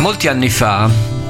Molti anni fa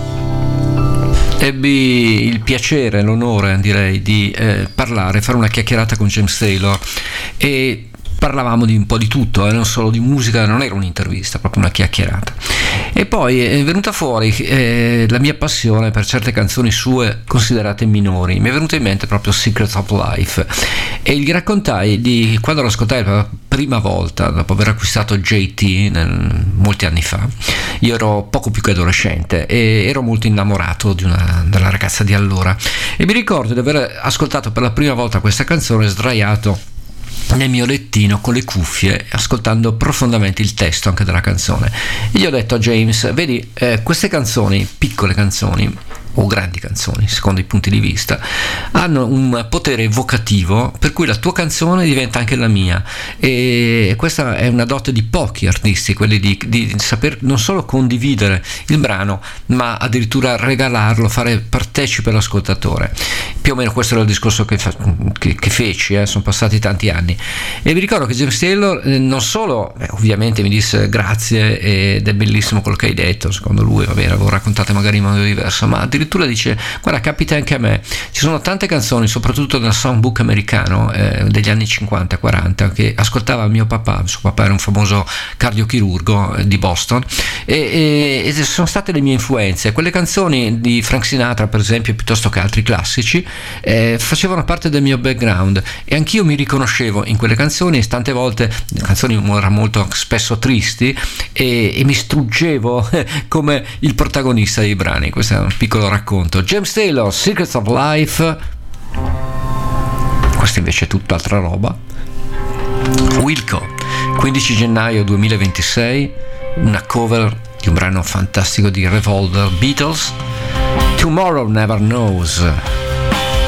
ebbi il piacere, l'onore direi di fare una chiacchierata con James Taylor e parlavamo di un po' di tutto, non solo di musica, non era un'intervista, proprio una chiacchierata. E poi è venuta fuori la mia passione per certe canzoni sue considerate minori. Mi è venuto in mente proprio Secrets of Life e gli raccontai di quando lo ascoltai per la prima volta dopo aver acquistato JT molti anni fa. Io ero poco più che adolescente e ero molto innamorato della ragazza di allora e mi ricordo di aver ascoltato per la prima volta questa canzone sdraiato nel mio lettino con le cuffie, ascoltando profondamente il testo anche della canzone. E gli ho detto a James: vedi, queste canzoni, piccole canzoni o grandi canzoni secondo i punti di vista, hanno un potere evocativo per cui la tua canzone diventa anche la mia, e questa è una dote di pochi artisti, quelli di saper non solo condividere il brano ma addirittura regalarlo, fare partecipe l'ascoltatore. Più o meno questo era il discorso che feci, sono passati tanti anni, e vi ricordo che James Taylor non solo ovviamente mi disse grazie ed è bellissimo quello che hai detto, secondo lui, va bene, avevo raccontato magari in modo diverso, ma addirittura dice: guarda, capita anche a me, ci sono tante canzoni soprattutto nel songbook americano degli anni 50-40 che ascoltava mio papà. Suo papà era un famoso cardiochirurgo di Boston e sono state le mie influenze. Quelle canzoni di Frank Sinatra per esempio, piuttosto che altri classici, facevano parte del mio background e anch'io mi riconoscevo in quelle canzoni, e tante volte le canzoni erano molto spesso tristi e mi struggevo come il protagonista dei brani. Questo è un piccolo racconto. James Taylor, Secrets of Life. Questa invece è tutt'altra roba. Wilco, 15 gennaio 2026, una cover di un brano fantastico di Revolver, Beatles, Tomorrow Never Knows.